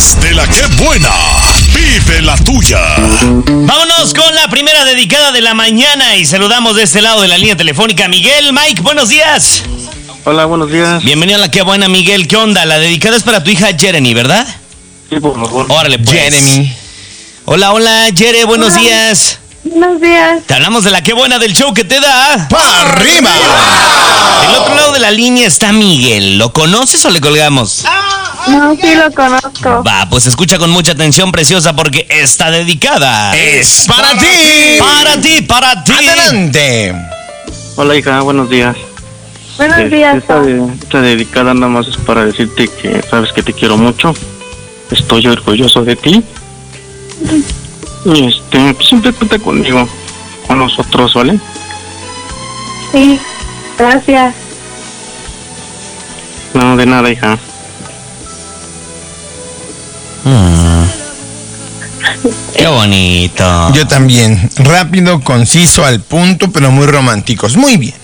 podcast de La Qué Buena. Vive la tuya. Vámonos con la primera dedicada de la mañana y saludamos de este lado de la línea telefónica a Miguel. Mike, buenos días. Hola, buenos días. Bienvenido a La Qué Buena, Miguel. ¿Qué onda? La dedicada es para tu hija Jeremy, ¿verdad? Sí, por favor. Órale, pues. Jeremy. Hola, Jere, buenos días. Buenos días. Te hablamos de La Qué Buena del show que te da ¡Pa' arriba! Del otro lado de la línea está Miguel. ¿Lo conoces o le colgamos? No, sí lo conozco. Va, pues escucha con mucha atención, preciosa, porque está dedicada. ¡Es para ti! Para ti. ¡Adelante! Hola, hija, buenos días. Buenos días. Esta dedicada nada más es para decirte que sabes que te quiero mucho. Estoy orgulloso de ti. Y siempre cuenta conmigo, con nosotros, ¿vale? Sí, gracias. No, de nada, hija. Qué bonito. Yo también. Rápido, conciso, al punto, pero muy románticos. Muy bien.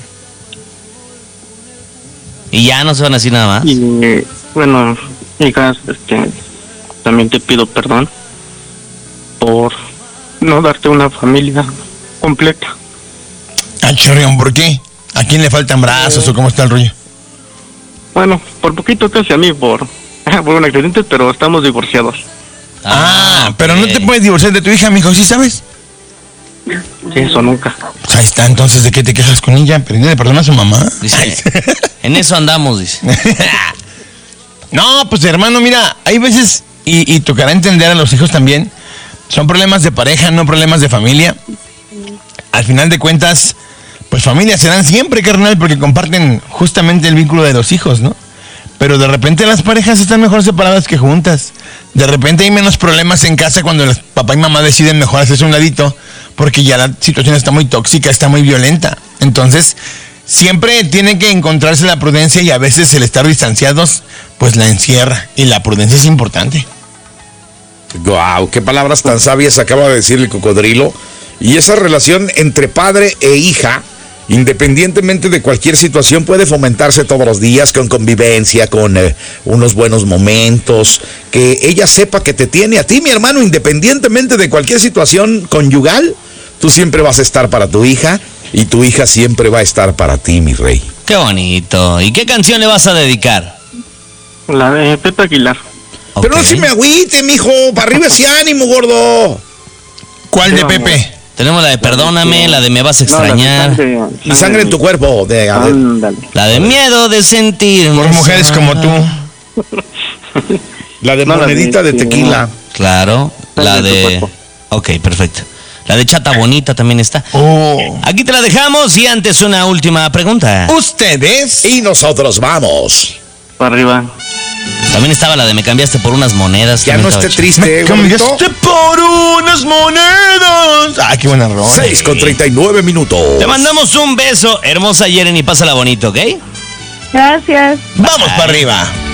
Y ya no se van a decir nada más. Y bueno, hija, también te pido perdón por no darte una familia completa. Ah, chorreón, ¿por qué? ¿A quién le faltan brazos o cómo está el rollo? Bueno, por poquito casi a mí por un accidente, pero estamos divorciados. Pero no te puedes divorciar de tu hija, mijo, ¿sí sabes? Sí, eso nunca. Pues ahí está, entonces, ¿de qué te quejas con ella? Perdónale perdón a su mamá. Dice, en eso andamos, dice. No, pues hermano, mira, hay veces, y tocará entender a los hijos también, son problemas de pareja, no problemas de familia. Al final de cuentas, pues familias serán siempre, carnal, porque comparten justamente el vínculo de los hijos, ¿no? Pero de repente las parejas están mejor separadas que juntas. De repente hay menos problemas en casa cuando el papá y mamá deciden mejor hacerse un ladito, porque ya la situación está muy tóxica, está muy violenta. Entonces, siempre tiene que encontrarse la prudencia y a veces el estar distanciados, pues la encierra. Y la prudencia es importante. Guau, qué palabras tan sabias acaba de decir el cocodrilo. Y esa relación entre padre e hija, independientemente de cualquier situación, puede fomentarse todos los días con convivencia, con unos buenos momentos, que ella sepa que te tiene a ti, mi hermano, independientemente de cualquier situación conyugal. Tú siempre vas a estar para tu hija y tu hija siempre va a estar para ti, mi rey. Qué bonito. ¿Y qué canción le vas a dedicar? La de Pepe Aguilar. Pero no Ok. se me agüite, mijo, para arriba ese ánimo, gordo. ¿Cuál de Sí, Pepe? Tenemos la de Perdóname, la de Me vas a extrañar, Y sangre en tu cuerpo. Ándale. la de Miedo de sentir. Por mujeres como tú. La de No, la monedita de de- tequila. Claro, la Sangre en tu de... cuerpo. Ok, perfecto. La de Chata Bonita también está. Oh. Aquí te la dejamos y antes una última pregunta. ¿Ustedes? Y nosotros vamos. Para arriba. También estaba la de Me cambiaste por unas monedas. Ya también no estaba esté chida. triste, Me gordito. cambiaste por unas monedas. Ah, qué buena rola. 6:39 minutos. Te mandamos un beso, hermosa Jeremy, pásala bonito, ¿ok? Gracias. Vamos para arriba.